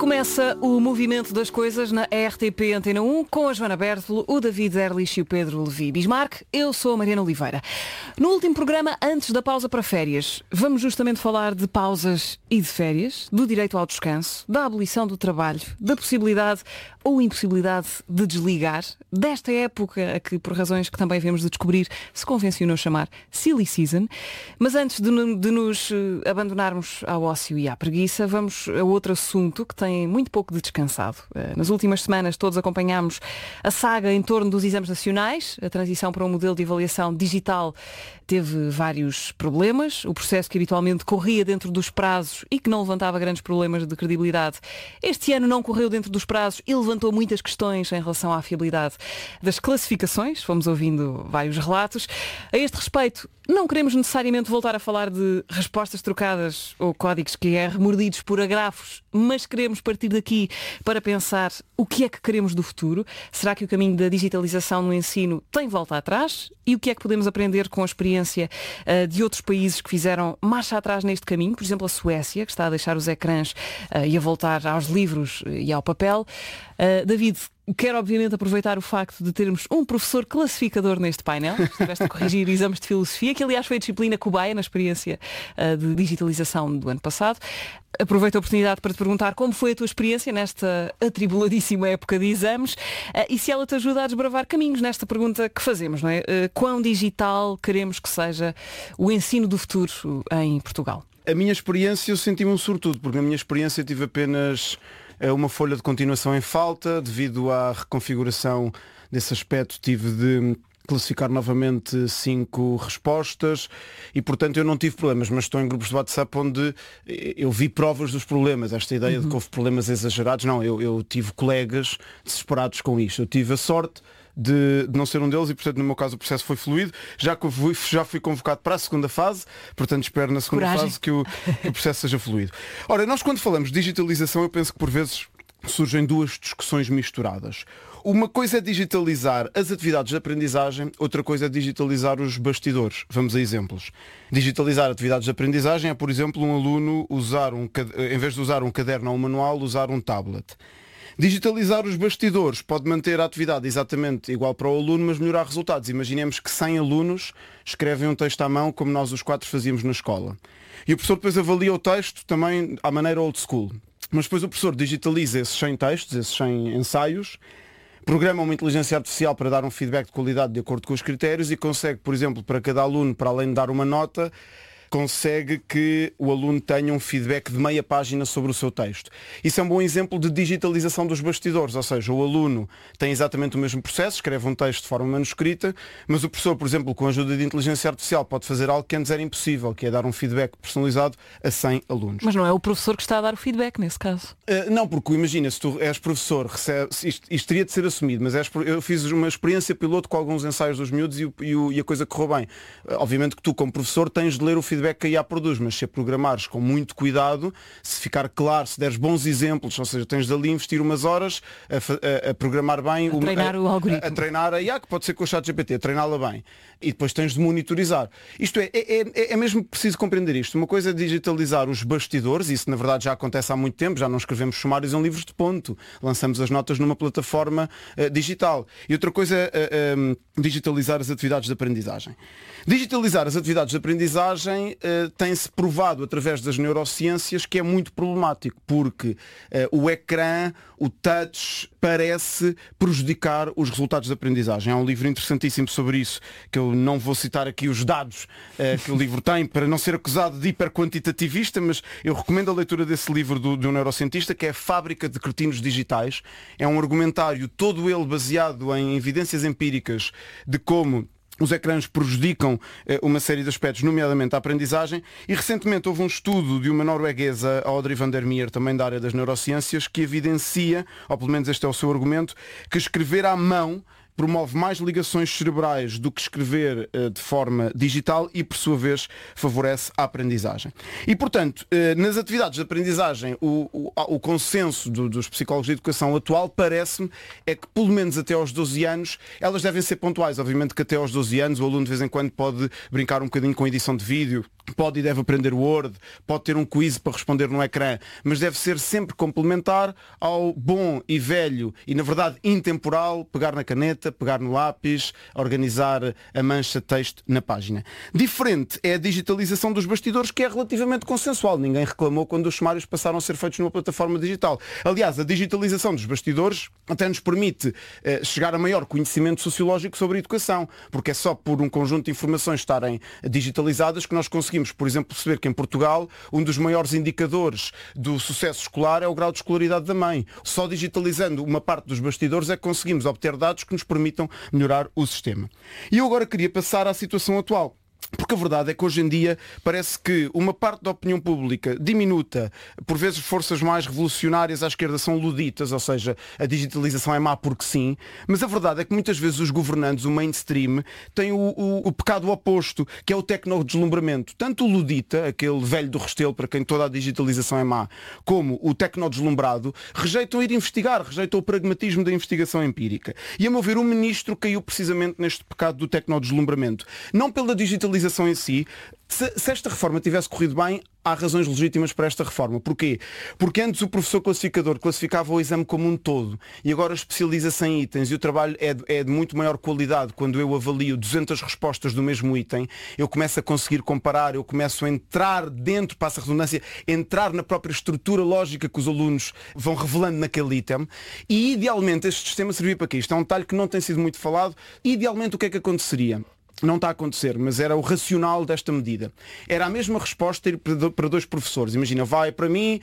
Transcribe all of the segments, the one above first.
Começa o movimento das coisas na RTP Antena 1 com a Joana Bertolo, o David Erlich e o Pedro Levi Bismarck. Eu sou a Mariana Oliveira. No último programa, antes da pausa para férias, vamos justamente falar de pausas e de férias, do direito ao descanso, da abolição do trabalho, da possibilidade ou impossibilidade de desligar, desta época a que, por razões que também vemos de descobrir, se convencionou chamar Silly Season. Mas antes de nos abandonarmos ao ócio e à preguiça, vamos a outro assunto que tem muito pouco de descansado. Nas últimas semanas todos acompanhámos a saga em torno dos exames nacionais. A transição para um modelo de avaliação digital teve vários problemas. O processo que habitualmente corria dentro dos prazos e que não levantava grandes problemas de credibilidade, este ano não correu dentro dos prazos e levantou muitas questões em relação à fiabilidade das classificações. Fomos ouvindo vários relatos. A este respeito, não queremos necessariamente voltar a falar de respostas trocadas ou códigos QR mordidos por agrafos, mas queremos partir daqui para pensar o que é que queremos do futuro. Será que o caminho da digitalização no ensino tem volta atrás? E o que é que podemos aprender com a experiência de outros países que fizeram marcha atrás neste caminho? Por exemplo, a Suécia, que está a deixar os ecrãs e a voltar aos livros e ao papel. David, quero obviamente aproveitar o facto de termos um professor classificador neste painel. Estiveste a corrigir exames de filosofia, que aliás foi a disciplina cobaia na experiência de digitalização do ano passado. Aproveito a oportunidade para te perguntar como foi a tua experiência nesta atribuladíssima época de exames e se ela te ajuda a desbravar caminhos nesta pergunta que fazemos, não é? Quão digital queremos que seja o ensino do futuro em Portugal? A minha experiência, eu senti-me um sortudo, porque na minha experiência tive apenas uma folha de continuação em falta. Devido à reconfiguração desse aspecto, tive de classificar novamente 5 respostas e, portanto, eu não tive problemas, mas estou em grupos de WhatsApp onde eu vi provas dos problemas. Esta ideia de que houve problemas exagerados, não, eu tive colegas desesperados com isto. Eu tive a sorte de não ser um deles e, portanto, no meu caso o processo foi fluido. Já fui convocado para a segunda fase, portanto espero na segunda fase que o processo seja fluido. Ora, nós quando falamos de digitalização, eu penso que por vezes surgem duas discussões misturadas. Uma coisa é digitalizar as atividades de aprendizagem, outra coisa é digitalizar os bastidores. Vamos a exemplos. Digitalizar atividades de aprendizagem é, por exemplo, um aluno em vez de usar um caderno ou um manual, usar um tablet. Digitalizar os bastidores pode manter a atividade exatamente igual para o aluno, mas melhorar resultados. Imaginemos que 100 alunos escrevem um texto à mão, como nós os 4 fazíamos na escola. E o professor depois avalia o texto também à maneira old school. Mas depois o professor digitaliza esses 100 textos, esses 100 ensaios, programa uma inteligência artificial para dar um feedback de qualidade de acordo com os critérios e consegue, por exemplo, para cada aluno, para além de dar uma nota, consegue que o aluno tenha um feedback de meia página sobre o seu texto. Isso é um bom exemplo de digitalização dos bastidores, ou seja, o aluno tem exatamente o mesmo processo, escreve um texto de forma manuscrita, mas o professor, por exemplo, com a ajuda de inteligência artificial, pode fazer algo que antes era impossível, que é dar um feedback personalizado a 100 alunos. Mas não é o professor que está a dar o feedback nesse caso? Não, porque imagina, se tu és professor, isto teria de ser assumido, mas eu fiz uma experiência piloto com alguns ensaios dos miúdos e a coisa correu bem. Obviamente que tu, como professor, tens de ler o feedback que a IA produz, mas se a programares com muito cuidado, se ficar claro, se deres bons exemplos, ou seja, tens de ali investir umas horas a programar bem, a treinar o algoritmo, a treinar a IA, que pode ser com o ChatGPT, a treiná-la bem, e depois tens de monitorizar. Isto é mesmo preciso compreender isto. Uma coisa é digitalizar os bastidores, isso na verdade já acontece há muito tempo, já não escrevemos sumários em livros de ponto, lançamos as notas numa plataforma digital. E outra coisa é digitalizar as atividades de aprendizagem. Digitalizar as atividades de aprendizagem tem-se provado através das neurociências que é muito problemático, porque o ecrã, o touch, parece prejudicar os resultados de aprendizagem. Há um livro interessantíssimo sobre isso, que eu não vou citar aqui os dados que o livro tem, para não ser acusado de hiperquantitativista, mas eu recomendo a leitura desse livro de um neurocientista, que é A Fábrica de Cretinos Digitais. É um argumentário, todo ele baseado em evidências empíricas de como os ecrãs prejudicam uma série de aspectos, nomeadamente a aprendizagem, e recentemente houve um estudo de uma norueguesa, Audrey van der Meer, também da área das neurociências, que evidencia, ou pelo menos este é o seu argumento, que escrever à mão promove mais ligações cerebrais do que escrever de forma digital e, por sua vez, favorece a aprendizagem. E, portanto, nas atividades de aprendizagem, o consenso dos psicólogos de educação atual, parece-me, é que pelo menos até aos 12 anos, elas devem ser pontuais. Obviamente que até aos 12 anos o aluno de vez em quando pode brincar um bocadinho com a edição de vídeo, pode e deve aprender Word, pode ter um quiz para responder no ecrã, mas deve ser sempre complementar ao bom e velho e, na verdade, intemporal, pegar na caneta, pegar no lápis, organizar a mancha de texto na página. Diferente é a digitalização dos bastidores, que é relativamente consensual. Ninguém reclamou quando os sumários passaram a ser feitos numa plataforma digital. Aliás, a digitalização dos bastidores até nos permite chegar a maior conhecimento sociológico sobre a educação, porque é só por um conjunto de informações estarem digitalizadas que nós conseguimos, por exemplo, perceber que em Portugal um dos maiores indicadores do sucesso escolar é o grau de escolaridade da mãe. Só digitalizando uma parte dos bastidores é que conseguimos obter dados que nos permitam melhorar o sistema. E eu agora queria passar à situação atual. Porque a verdade é que hoje em dia parece que uma parte da opinião pública diminuta, por vezes forças mais revolucionárias à esquerda são luditas, ou seja, a digitalização é má porque sim, mas a verdade é que muitas vezes os governantes, o mainstream, têm o pecado oposto, que é o tecnodeslumbramento. Tanto o ludita, aquele velho do Restelo para quem toda a digitalização é má, como o tecnodeslumbrado, rejeitam ir investigar, rejeitam o pragmatismo da investigação empírica. E a meu ver, o ministro caiu precisamente neste pecado do tecnodeslumbramento. Não pela digitalização em si. Se esta reforma tivesse corrido bem, há razões legítimas para esta reforma. Porquê? Porque antes o professor classificador classificava o exame como um todo e agora especializa-se em itens e o trabalho é de muito maior qualidade. Quando eu avalio 200 respostas do mesmo item, eu começo a conseguir comparar, eu começo a entrar dentro, passa a redundância, entrar na própria estrutura lógica que os alunos vão revelando naquele item e idealmente este sistema servia para quê? Isto é um detalhe que não tem sido muito falado. Idealmente o que é que aconteceria? Não está a acontecer, mas era o racional desta medida. Era a mesma resposta ir para dois professores. Imagina, vai para mim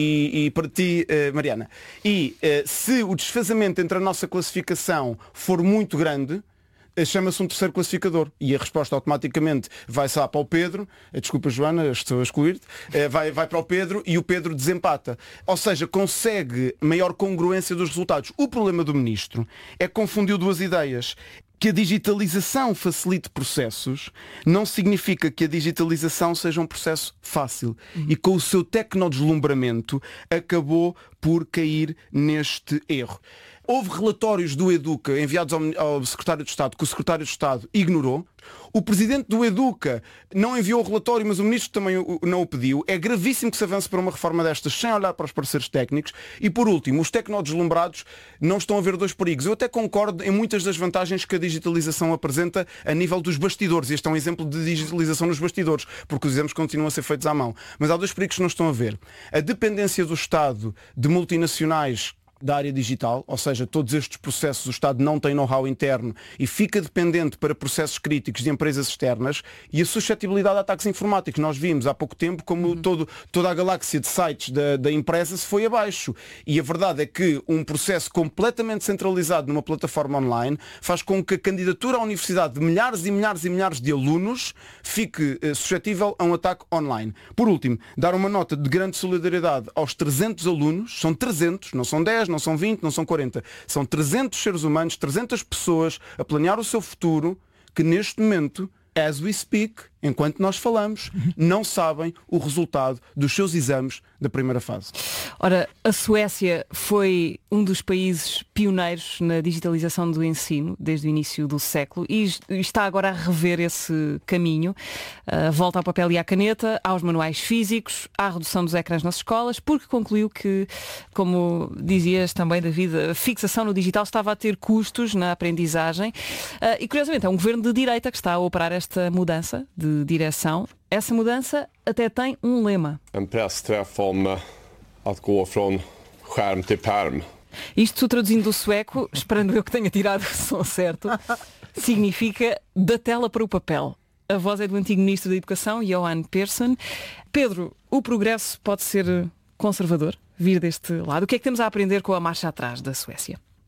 e para ti, Mariana. E se o desfazamento entre a nossa classificação for muito grande, chama-se um terceiro classificador e a resposta automaticamente vai para o Pedro, desculpa Joana, estou a excluir-te, vai para o Pedro e o Pedro desempata. Ou seja, consegue maior congruência dos resultados. O problema do ministro é que confundiu duas ideias. Que a digitalização facilite processos não significa que a digitalização seja um processo fácil. E com o seu tecnodeslumbramento acabou por cair neste erro. Houve relatórios do Educa enviados ao Secretário de Estado que o Secretário de Estado ignorou. O Presidente do Educa não enviou o relatório, mas o Ministro também não o pediu. É gravíssimo que se avance para uma reforma destas sem olhar para os parceiros técnicos. E por último, os tecnodeslumbrados não estão a ver dois perigos. Eu até concordo em muitas das vantagens que a digitalização apresenta a nível dos bastidores. Este é um exemplo de digitalização nos bastidores, porque os exames continuam a ser feitos à mão. Mas há dois perigos que não estão a ver. A dependência do Estado de multinacionais da área digital, ou seja, todos estes processos o Estado não tem know-how interno e fica dependente para processos críticos de empresas externas, e a suscetibilidade a ataques informáticos. Nós vimos há pouco tempo como toda a galáxia de sites da empresa se foi abaixo. E a verdade é que um processo completamente centralizado numa plataforma online faz com que a candidatura à universidade de milhares e milhares e milhares de alunos fique suscetível a um ataque online. Por último, dar uma nota de grande solidariedade aos 300 alunos, são 300, não são 10, não são 20, não são 40. São 300 seres humanos, 300 pessoas a planear o seu futuro que neste momento, as we speak, enquanto nós falamos, não sabem o resultado dos seus exames da primeira fase. Ora, a Suécia foi um dos países pioneiros na digitalização do ensino desde o início do século e está agora a rever esse caminho. Volta ao papel e à caneta, aos manuais físicos, à redução dos ecrãs nas escolas, porque concluiu que, como dizias também, David, a fixação no digital estava a ter custos na aprendizagem. E, curiosamente, é um governo de direita que está a operar esta mudança de direção. Essa mudança até tem um lema. En pressträff om att gå från skärm till pärm. Isto traduzindo do sueco, esperando eu que tenha tirado o som certo, significa da tela para o papel. A voz é do antigo Ministro da Educação, Johan Persson. Pedro, o progresso pode ser conservador? Vir deste lado? O que é que temos a aprender com a marcha atrás da Suécia?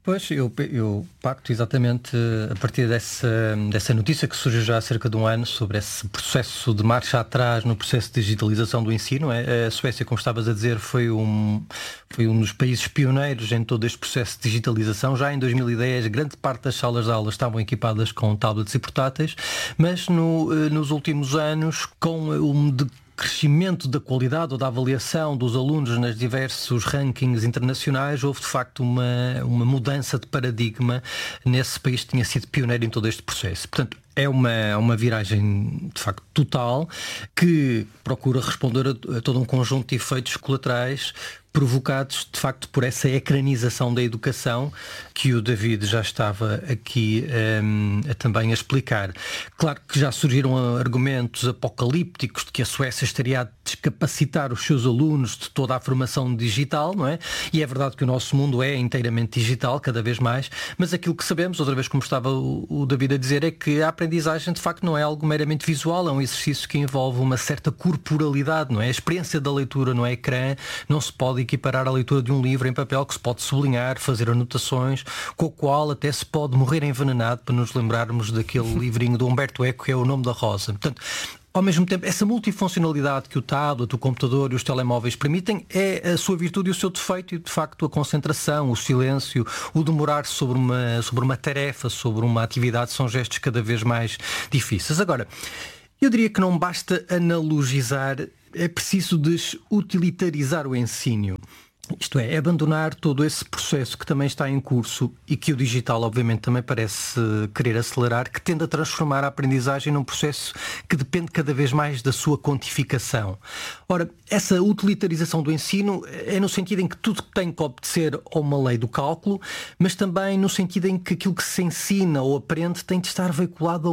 Pois, eu pacto exatamente a partir dessa notícia que surgiu já há cerca de um ano sobre esse processo de marcha atrás no processo de digitalização do ensino. A Suécia, como estavas a dizer, foi um dos países pioneiros em todo este processo de digitalização. Já em 2010, grande parte das salas de aulas estavam equipadas com tablets e portáteis, mas nos últimos anos, com o crescimento da qualidade ou da avaliação dos alunos nos diversos rankings internacionais, houve de facto uma mudança de paradigma nesse país que tinha sido pioneiro em todo este processo. Portanto, é uma viragem de facto total que procura responder a todo um conjunto de efeitos colaterais provocados de facto por essa ecranização da educação que o David já estava aqui também a explicar. Claro que já surgiram argumentos apocalípticos de que a Suécia estaria a descapacitar os seus alunos de toda a formação digital, não é? E é verdade que o nosso mundo é inteiramente digital, cada vez mais, mas aquilo que sabemos, outra vez como estava o David a dizer, é que a aprendizagem de facto não é algo meramente visual, é um exercício que envolve uma certa corporalidade, não é? A experiência da leitura no ecrã não se pode equiparar à leitura de um livro em papel que se pode sublinhar, fazer anotações, com o qual até se pode morrer envenenado, para nos lembrarmos daquele livrinho do Humberto Eco que é O Nome da Rosa. Portanto, ao mesmo tempo, essa multifuncionalidade que o tablet, o computador e os telemóveis permitem é a sua virtude e o seu defeito, e de facto a concentração, o silêncio, o demorar sobre uma tarefa, sobre uma atividade, são gestos cada vez mais difíceis. Agora, eu diria que não basta analogizar, é preciso desutilitarizar o ensino. Isto é, abandonar todo esse processo que também está em curso e que o digital obviamente também parece querer acelerar, que tende a transformar a aprendizagem num processo que depende cada vez mais da sua quantificação. Ora, essa utilitarização do ensino é no sentido em que tudo tem que obedecer a uma lei do cálculo, mas também no sentido em que aquilo que se ensina ou aprende tem de estar veiculado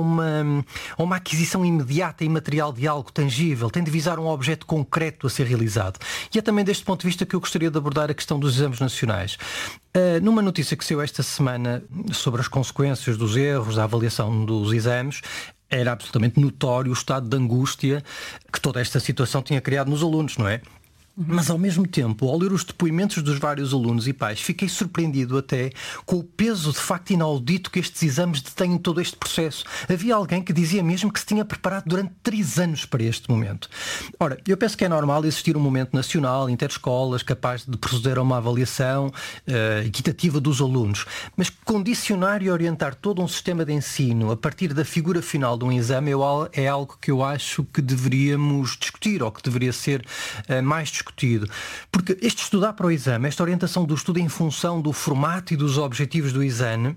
a uma aquisição imediata e material de algo tangível, tem de visar um objeto concreto a ser realizado. E é também deste ponto de vista que eu gostaria de abordar a questão dos exames nacionais. Numa notícia que saiu esta semana sobre as consequências dos erros, da avaliação dos exames, era absolutamente notório o estado de angústia que toda esta situação tinha criado nos alunos, não é? Mas ao mesmo tempo, ao ler os depoimentos dos vários alunos e pais, fiquei surpreendido até com o peso de facto inaudito que estes exames detêm em todo este processo. Havia alguém que dizia mesmo que se tinha preparado durante 3 anos para este momento. Ora, eu penso que é normal existir um momento nacional, interescolas, capaz de proceder a uma avaliação equitativa dos alunos, mas condicionar e orientar todo um sistema de ensino a partir da figura final de um exame é algo que eu acho que deveríamos discutir, ou que deveria ser mais discutido. Porque este estudar para o exame, esta orientação do estudo em função do formato e dos objetivos do exame,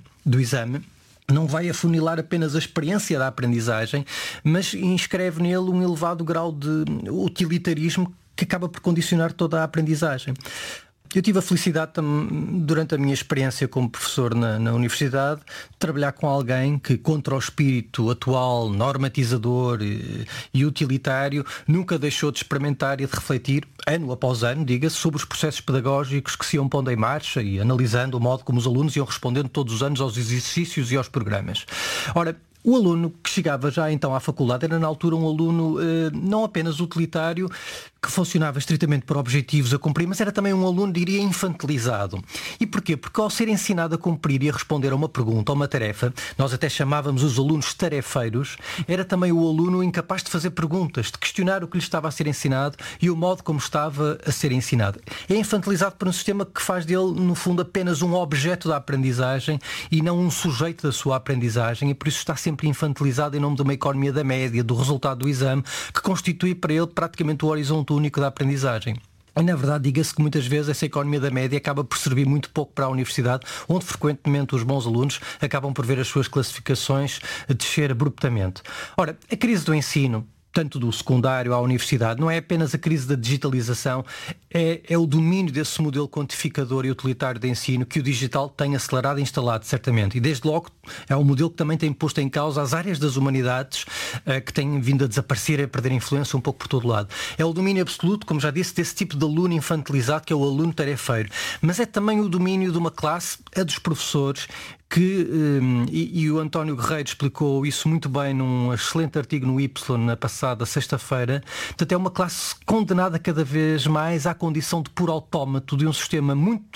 não vai afunilar apenas a experiência da aprendizagem, mas inscreve nele um elevado grau de utilitarismo que acaba por condicionar toda a aprendizagem. Eu tive a felicidade, durante a minha experiência como professor na universidade, de trabalhar com alguém que, contra o espírito atual, normatizador e utilitário, nunca deixou de experimentar e de refletir, ano após ano, diga-se, sobre os processos pedagógicos que se iam pondo em marcha e analisando o modo como os alunos iam respondendo todos os anos aos exercícios e aos programas. Ora, o aluno que chegava já então à faculdade era na altura um aluno não apenas utilitário, que funcionava estritamente por objetivos a cumprir, mas era também um aluno, diria, infantilizado. E porquê? Porque ao ser ensinado a cumprir e a responder a uma pergunta ou uma tarefa, nós até chamávamos os alunos tarefeiros, era também o aluno incapaz de fazer perguntas, de questionar o que lhe estava a ser ensinado e o modo como estava a ser ensinado. É infantilizado por um sistema que faz dele, no fundo, apenas um objeto da aprendizagem e não um sujeito da sua aprendizagem, e por isso está sempre infantilizado em nome de uma economia da média, do resultado do exame, que constitui para ele praticamente o horizonte único da aprendizagem. E, na verdade, diga-se que muitas vezes essa economia da média acaba por servir muito pouco para a universidade, onde frequentemente os bons alunos acabam por ver as suas classificações descer abruptamente. Ora, a crise do ensino, tanto do secundário à universidade, não é apenas a crise da digitalização, é o domínio desse modelo quantificador e utilitário de ensino que o digital tem acelerado e instalado, certamente. E desde logo é um modelo que também tem posto em causa as áreas das humanidades que têm vindo a desaparecer e a perder influência um pouco por todo lado. É o domínio absoluto, como já disse, desse tipo de aluno infantilizado, que é o aluno tarefeiro. Mas é também o domínio de uma classe, a dos professores, que, e o António Guerreiro explicou isso muito bem num excelente artigo no Y na passada sexta-feira, portanto é uma classe condenada cada vez mais à condição de puro autómato de um sistema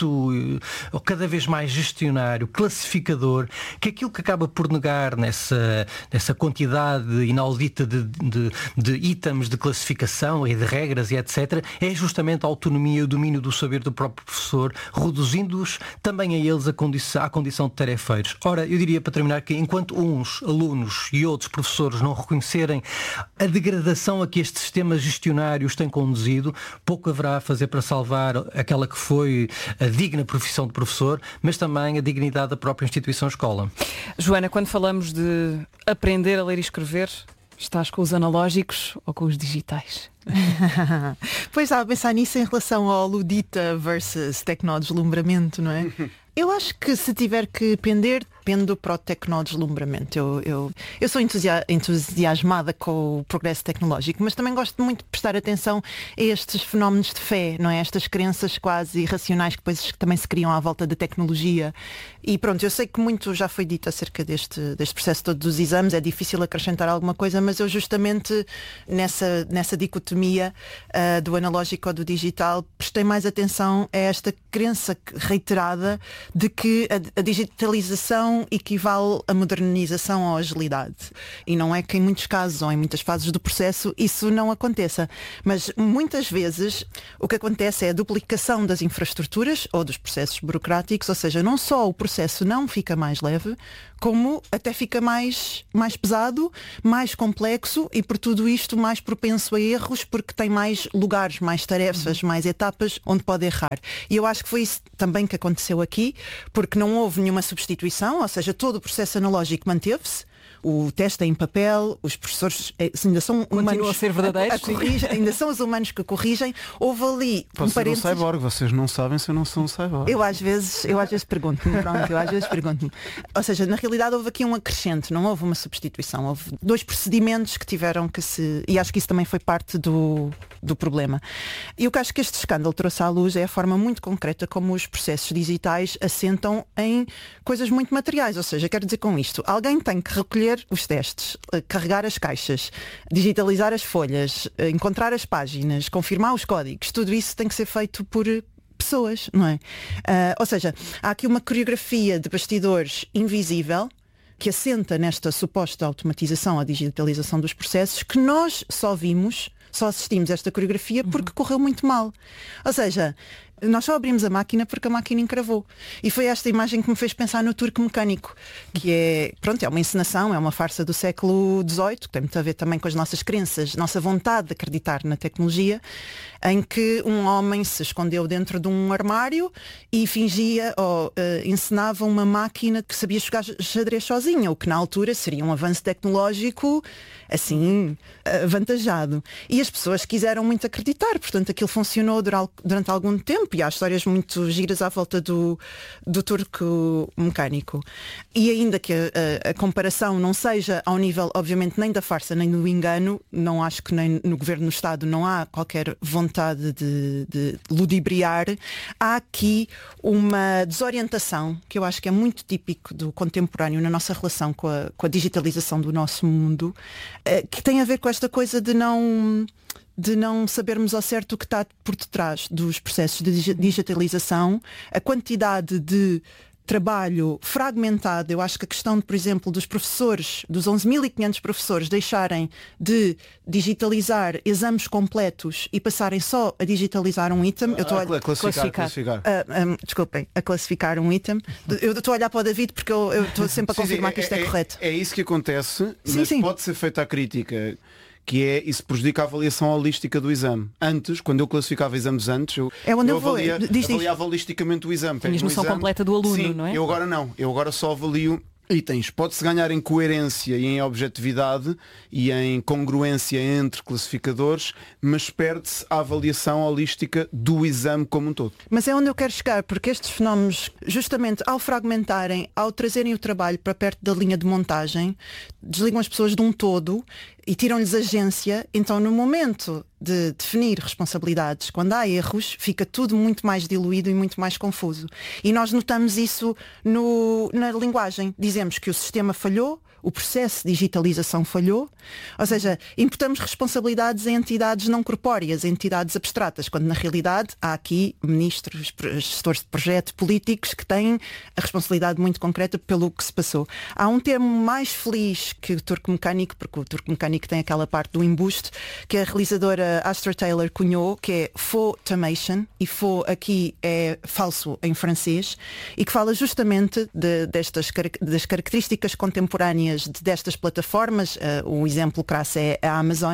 cada vez mais gestionário, classificador, que aquilo que acaba por negar nessa quantidade inaudita de itens de classificação e de regras e etc., é justamente a autonomia e o domínio do saber do próprio professor, reduzindo-os também a eles à condição de tarefeiros. Ora, eu diria para terminar que enquanto uns alunos e outros professores não reconhecerem a degradação a que estes sistemas gestionários têm conduzido, pouco haverá a fazer para salvar aquela que foi a digna profissão de professor, mas também a dignidade da própria instituição escola. Joana, quando falamos de aprender a ler e escrever, estás com os analógicos ou com os digitais? Pois estava a pensar nisso em relação ao ludita versus tecnodeslumbramento, não é? Eu acho que se tiver que pender, pendo para o tecnodeslumbramento. Eu sou entusiasmada com o progresso tecnológico, mas também gosto muito de prestar atenção a estes fenómenos de fé, não é? Estas crenças quase irracionais que depois também se criam à volta da tecnologia. E pronto, eu sei que muito já foi dito acerca deste processo todo dos exames, é difícil acrescentar alguma coisa, mas eu justamente nessa dicotomia do analógico ou do digital prestei mais atenção a esta crença reiterada de que a digitalização equivale à modernização ou à agilidade. E não é que em muitos casos ou em muitas fases do processo isso não aconteça. Mas muitas vezes o que acontece é a duplicação das infraestruturas ou dos processos burocráticos, ou seja, não só o processo não fica mais leve, como até fica mais pesado, mais complexo e por tudo isto mais propenso a erros, porque tem mais lugares, mais tarefas, mais etapas onde pode errar. E eu acho que foi isso também que aconteceu aqui, porque não houve nenhuma substituição, ou seja, todo o processo analógico manteve-se. O teste é em papel, os professores ainda são humanos a ser verdadeiros, ainda são os humanos que corrigem. Houve ali um parênteses. Um cyborg, vocês não sabem se eu não sou um cyborg. Eu às vezes pergunto-me, Ou seja, na realidade houve aqui um acrescente, não houve uma substituição. Houve 2 procedimentos que tiveram que se... E acho que isso também foi parte do problema. E o que acho que este escândalo trouxe à luz é a forma muito concreta como os processos digitais assentam em coisas muito materiais. Ou seja, quero dizer com isto, alguém tem que recolher os testes, carregar as caixas, digitalizar as folhas, encontrar as páginas, confirmar os códigos, tudo isso tem que ser feito por pessoas, não é? Ou seja, há aqui uma coreografia de bastidores invisível que assenta nesta suposta automatização, a digitalização dos processos, que nós só assistimos a esta coreografia porque correu muito mal. Ou seja, nós só abrimos a máquina porque a máquina encravou. E foi esta imagem que me fez pensar no Turco Mecânico, que é uma encenação, é uma farsa do século XVIII, que tem muito a ver também com as nossas crenças, nossa vontade de acreditar na tecnologia, em que um homem se escondeu dentro de um armário e fingia ou encenava uma máquina que sabia jogar xadrez sozinha, o que na altura seria um avanço tecnológico assim avantajado. E as pessoas quiseram muito acreditar, portanto aquilo funcionou durante algum tempo e há histórias muito giras à volta do Turco Mecânico. E ainda que a comparação não seja ao nível, obviamente, nem da farsa nem do engano, não acho que nem no Governo do Estado não há qualquer vontade de ludibriar, há aqui uma desorientação que eu acho que é muito típico do contemporâneo na nossa relação com a digitalização do nosso mundo, que tem a ver com esta coisa de não sabermos ao certo o que está por detrás dos processos de digitalização, a quantidade de trabalho fragmentado. Eu acho que a questão, por exemplo, dos professores, dos 11.500 professores deixarem de digitalizar exames completos e passarem só a digitalizar um item. Eu estou a classificar. Desculpem, a classificar um item. Eu estou a olhar para o David porque eu estou sempre a confirmar que isto é correto. É isso que acontece, mas pode ser feita a crítica, que é isso prejudica a avaliação holística do exame. Antes, quando eu classificava exames eu avaliava holisticamente o exame. Tinhas noção completa do aluno, sim, não é? Eu agora não. Eu agora só avalio itens. Pode-se ganhar em coerência e em objetividade e em congruência entre classificadores, mas perde-se a avaliação holística do exame como um todo. Mas é onde eu quero chegar, porque estes fenómenos, justamente ao fragmentarem, ao trazerem o trabalho para perto da linha de montagem, desligam as pessoas de um todo e tiram-lhes agência, então no momento de definir responsabilidades, quando há erros, fica tudo muito mais diluído e muito mais confuso. E nós notamos isso na linguagem. Dizemos que o sistema falhou, o processo de digitalização falhou, ou seja, imputamos responsabilidades a entidades não corpóreas, a entidades abstratas, quando na realidade há aqui ministros, gestores de projeto, políticos que têm a responsabilidade muito concreta pelo que se passou. Há um termo mais feliz que o turco mecânico, porque o turco mecânico tem aquela parte do embuste, que a realizadora Astra Taylor cunhou, que é faux-tamation, e faux aqui é falso em francês, e que fala justamente das características contemporâneas destas plataformas. O exemplo crasso é a Amazon,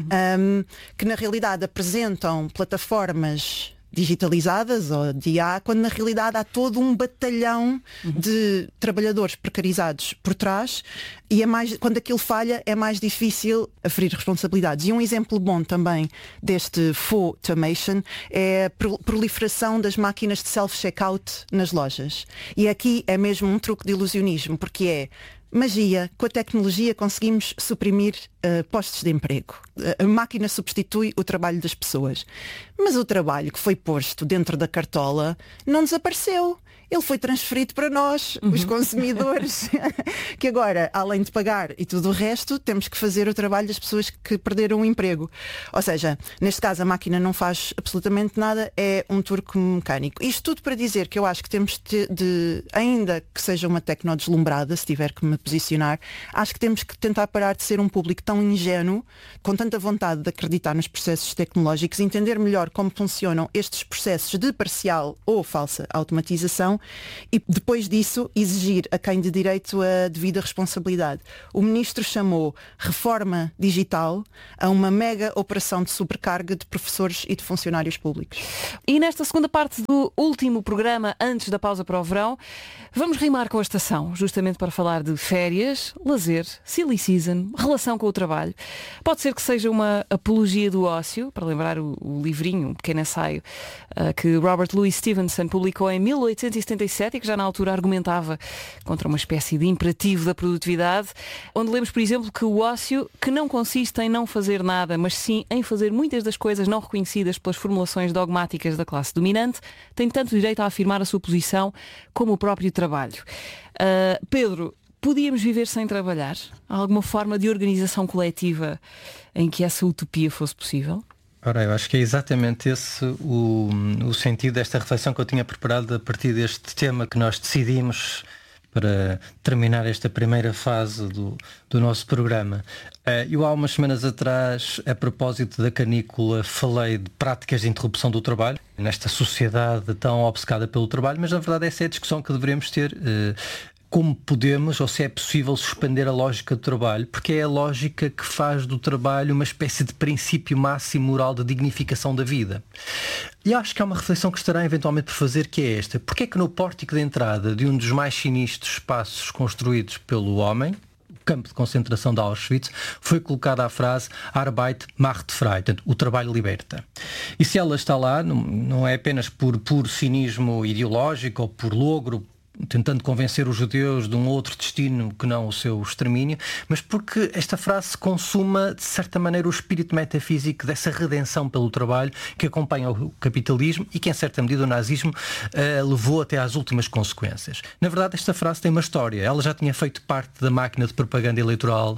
que na realidade apresentam plataformas digitalizadas ou de IA, quando na realidade há todo um batalhão de trabalhadores precarizados por trás, e quando aquilo falha é mais difícil aferir responsabilidades. E um exemplo bom também deste faux-tamation é a proliferação das máquinas de self-checkout nas lojas. E aqui é mesmo um truque de ilusionismo, porque é magia. Com a tecnologia conseguimos suprimir postos de emprego. A máquina substitui o trabalho das pessoas. Mas o trabalho que foi posto dentro da cartola não desapareceu. Ele foi transferido para nós, os consumidores, que agora, além de pagar e tudo o resto, temos que fazer o trabalho das pessoas que perderam o emprego. Ou seja, neste caso a máquina não faz absolutamente nada, é um turco mecânico. Isto tudo para dizer que eu acho que temos ainda que seja uma tecnodeslumbrada, se tiver que me posicionar, acho que temos que tentar parar de ser um público tão ingênuo, com tanta vontade de acreditar nos processos tecnológicos, entender melhor como funcionam estes processos de parcial ou falsa automatização, e depois disso exigir a quem de direito a devida responsabilidade. O ministro chamou reforma digital a uma mega operação de sobrecarga de professores e de funcionários públicos. E nesta segunda parte do último programa, antes da pausa para o verão, vamos rimar com a estação, justamente para falar de férias, lazer, silly season, relação com o trabalho. Pode ser que seja uma apologia do ócio, para lembrar o livrinho, um pequeno ensaio, que Robert Louis Stevenson publicou em 1877 e que já na altura argumentava contra uma espécie de imperativo da produtividade, onde lemos, por exemplo, que o ócio, que não consiste em não fazer nada, mas sim em fazer muitas das coisas não reconhecidas pelas formulações dogmáticas da classe dominante, tem tanto direito a afirmar a sua posição como o próprio trabalho. Pedro, podíamos viver sem trabalhar? Há alguma forma de organização coletiva em que essa utopia fosse possível? Ora, eu acho que é exatamente esse o sentido desta reflexão que eu tinha preparado a partir deste tema que nós decidimos para terminar esta primeira fase do nosso programa. Eu há umas semanas atrás, a propósito da canícula, falei de práticas de interrupção do trabalho, nesta sociedade tão obcecada pelo trabalho, mas na verdade essa é a discussão que deveremos ter. Como podemos, ou se é possível, suspender a lógica do trabalho, porque é a lógica que faz do trabalho uma espécie de princípio máximo moral de dignificação da vida. E acho que há uma reflexão que estará eventualmente por fazer, que é esta: porque é que no pórtico de entrada de um dos mais sinistros espaços construídos pelo homem, o campo de concentração de Auschwitz, foi colocada a frase Arbeit macht frei, portanto, o trabalho liberta. E se ela está lá, não é apenas por puro cinismo ideológico ou por logro, tentando convencer os judeus de um outro destino que não o seu extermínio, mas porque esta frase consuma, de certa maneira, o espírito metafísico dessa redenção pelo trabalho que acompanha o capitalismo e que, em certa medida, o nazismo levou até às últimas consequências. Na verdade, esta frase tem uma história. Ela já tinha feito parte da máquina de propaganda eleitoral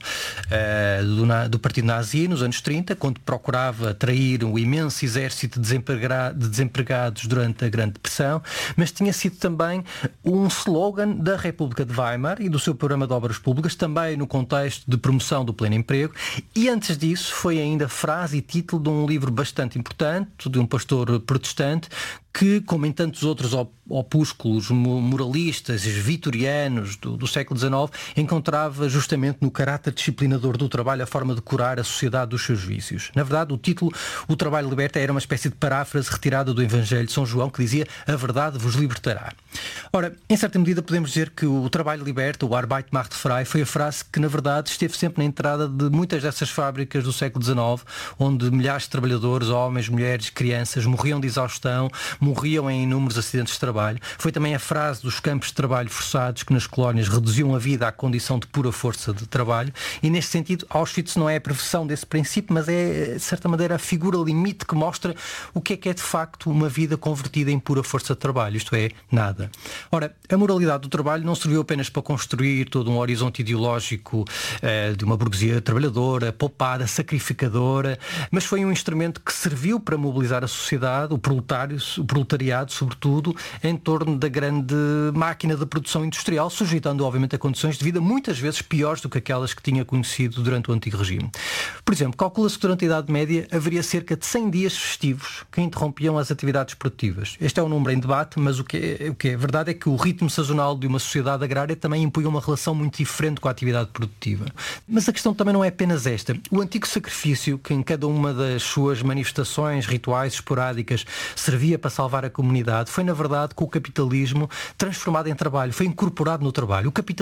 do partido nazi nos anos 30, quando procurava atrair um imenso exército de desempregados durante a Grande Depressão, mas tinha sido também um slogan da República de Weimar e do seu programa de obras públicas, também no contexto de promoção do pleno emprego, e antes disso foi ainda frase e título de um livro bastante importante, de um pastor protestante, que, como em tantos outros opúsculos moralistas vitorianos do século XIX, encontrava justamente no caráter disciplinador do trabalho a forma de curar a sociedade dos seus vícios. Na verdade, o título O Trabalho Liberta era uma espécie de paráfrase retirada do Evangelho de São João, que dizia: a verdade vos libertará. Ora, em certa medida podemos dizer que o trabalho liberta, o Arbeit macht frei, foi a frase que na verdade esteve sempre na entrada de muitas dessas fábricas do século XIX, onde milhares de trabalhadores, homens, mulheres, crianças, morriam de exaustão, morriam em inúmeros acidentes de trabalho. Foi também a frase dos campos de trabalho forçados que nas colónias reduziam a vida à condição de pura força de trabalho. E neste sentido, Auschwitz não é a preversão desse princípio, mas é, de certa maneira, a figura limite que mostra o que é de facto uma vida convertida em pura força de trabalho, isto é, nada. Ora, a moralidade do trabalho não serviu apenas para construir todo um horizonte ideológico de uma burguesia trabalhadora, poupada, sacrificadora, mas foi um instrumento que serviu para mobilizar a sociedade, o proletariado, sobretudo, em torno da grande máquina de produção industrial, sujeitando, obviamente, a condições de vida muitas vezes piores do que aquelas que tinha conhecido durante o antigo regime. Por exemplo, calcula-se que durante a Idade Média haveria cerca de 100 dias festivos que interrompiam as atividades produtivas. Este é um número em debate, mas o que é verdade é que o ritmo sazonal de uma sociedade agrária também impunha uma relação muito diferente com a atividade produtiva. Mas a questão também não é apenas esta. O antigo sacrifício, que em cada uma das suas manifestações rituais esporádicas servia para salvar a comunidade, foi na verdade com o capitalismo transformado em trabalho, foi incorporado no trabalho. O